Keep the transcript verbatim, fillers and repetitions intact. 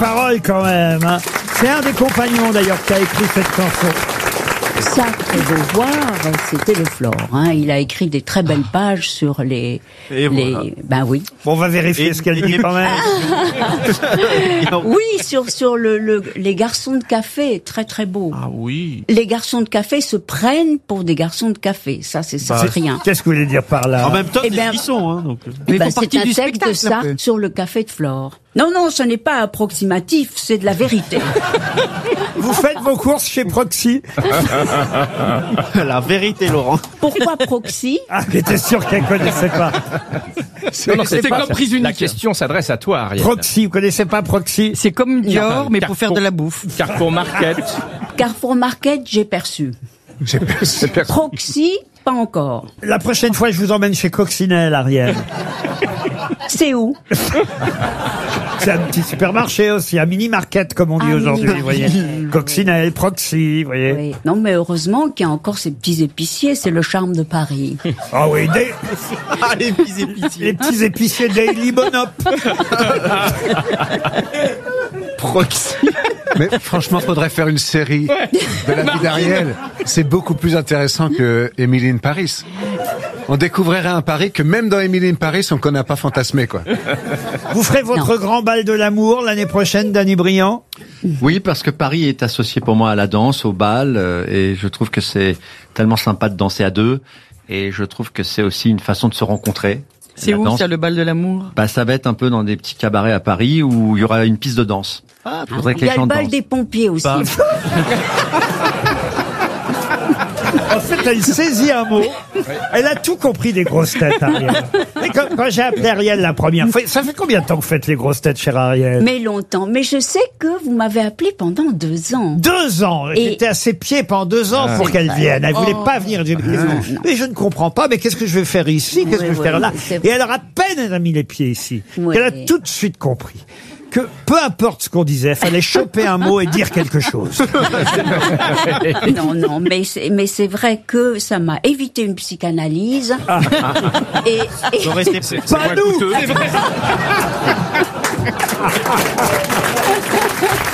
Parole quand même. Hein. C'est un des compagnons d'ailleurs qui a écrit cette chanson. Sacré Beauvoir, c'était le Flore. Hein. Il a écrit des très belles pages sur les... Et les... voilà. Ben oui. Bon, on va vérifier Et- ce qu'elle dit quand même. Oui, sur, sur le, le, les garçons de café, très très beau. Ah oui. Les garçons de café se prennent pour des garçons de café. Ça, c'est ça, Bah, c'est rien. Qu'est-ce que vous voulez dire par là? En même temps, Eh c'est ben- ce qu'ils sont, hein, donc. Eh ben, font c'est partie un du texte de spectacle, un peu. Sartre sur le café de Flore. Non, non, ce n'est pas approximatif, c'est de la vérité. Vous faites vos courses chez Proxy? La vérité, Laurent. Pourquoi Proxy? Ah, j'étais sûr qu'elle connaissait pas. Non, non, c'est C'est pas comme ça. prise unique. La question s'adresse à toi, Ariel. Proxy, vous connaissez pas Proxy? C'est comme Dior, mais pour faire de la bouffe. Carrefour Market. Carrefour Market, j'ai perçu. C'est perso- Proxy, pas encore. La prochaine fois, je vous emmène chez Coccinelle, Ariel. C'est où? C'est un petit supermarché aussi, un mini-market comme on dit Ah, aujourd'hui, vous voyez. mini-market. Coccinelle, Proxy, vous voyez. Oui. Non, mais heureusement qu'il y a encore ces petits épiciers, c'est le charme de Paris. Ah oui, des- Ah, les petits épiciers. les petits épiciers Daily Bonop. Proxy. Mais franchement, faudrait faire une série de la vie d'Ariel. C'est beaucoup plus intéressant que Emily in Paris. On découvrirait un Paris que même dans Emily in Paris, on connaît pas fantasmé, quoi. Vous ferez votre grand bal de l'amour l'année prochaine, Danny Briand? Oui, parce que Paris est associé pour moi à la danse, au bal, euh, et je trouve que c'est tellement sympa de danser à deux, et je trouve que c'est aussi une façon de se rencontrer. C'est La où, danse, ça, le bal de l'amour? bah, ça va être un peu dans des petits cabarets à Paris où il y aura une piste de danse. Ah, Je voudrais que Il y les a gens le bal dansent. des pompiers aussi. Bah. En fait, elle saisit un mot. Elle a tout compris des grosses têtes, Ariel. Et quand, quand j'ai appelé Ariel la première fois, ça fait combien de temps que vous faites les grosses têtes, chère Ariel? Mais longtemps. Mais je sais que vous m'avez appelé pendant deux ans. Deux ans. Et- J'étais à ses pieds pendant deux ans pour qu'elle vienne. Elle voulait Oh. pas venir. J'ai dit, mais je ne comprends pas. Mais qu'est-ce que je vais faire ici? Qu'est-ce Oui, que je vais oui, faire là? c'est Et vrai. alors, à peine elle a mis les pieds ici, Oui. elle a tout de suite compris que peu importe ce qu'on disait, fallait choper un mot et dire quelque chose. Non, non, mais c'est, mais c'est vrai que ça m'a évité une psychanalyse. et, et- J'aurais été- c'est Pas moins nous. coûteux.